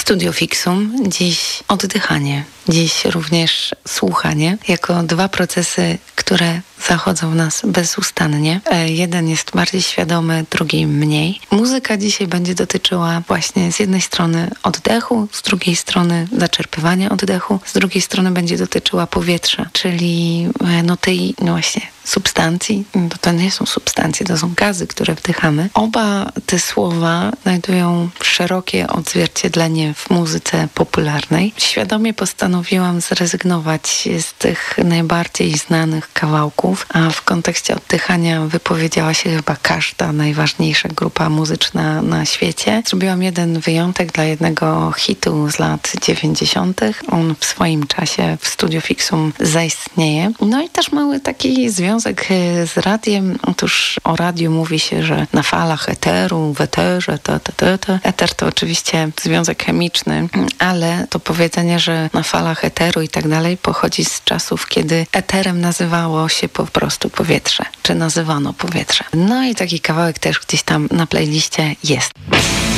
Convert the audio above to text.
Studio Fixum, dziś oddychanie, dziś również słuchanie, jako dwa procesy, które zachodzą w nas bezustannie. Jeden jest bardziej świadomy, drugi mniej. Muzyka dzisiaj będzie dotyczyła właśnie z jednej strony oddechu, z drugiej strony zaczerpywania oddechu, z drugiej strony będzie dotyczyła powietrza, czyli tej właśnie substancji. To nie są substancje, to są gazy, które wdychamy. Oba te słowa znajdują szerokie odzwierciedlenie w muzyce popularnej. Świadomie postanowiłam zrezygnować z tych najbardziej znanych kawałków, a w kontekście oddychania wypowiedziała się chyba każda najważniejsza grupa muzyczna na świecie. Zrobiłam jeden wyjątek dla jednego hitu z lat 90. On w swoim czasie w Studio Fixum zaistnieje. No i też mały taki związek z radiem. Otóż o radiu mówi się, że na falach eteru, w eterze, eter to oczywiście związek chemiczny, ale to powiedzenie, że na falach eteru i tak dalej pochodzi z czasów, kiedy eterem nazywało się po prostu powietrze, czy nazywano powietrze. No i taki kawałek też gdzieś tam na playliście jest.